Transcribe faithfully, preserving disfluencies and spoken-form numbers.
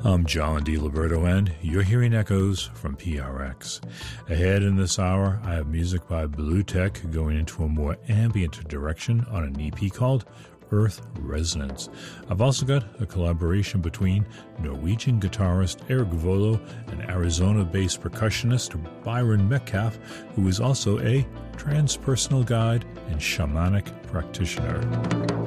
I'm John DiLiberto, and you're hearing echoes from P R X. Ahead in this hour, I have music by Bluetek going into a more ambient direction on an E P called Earth Resonance. I've also got a collaboration between Norwegian guitarist Eric Volo and Arizona-based percussionist Byron Metcalf, who is also a transpersonal guide and shamanic practitioner.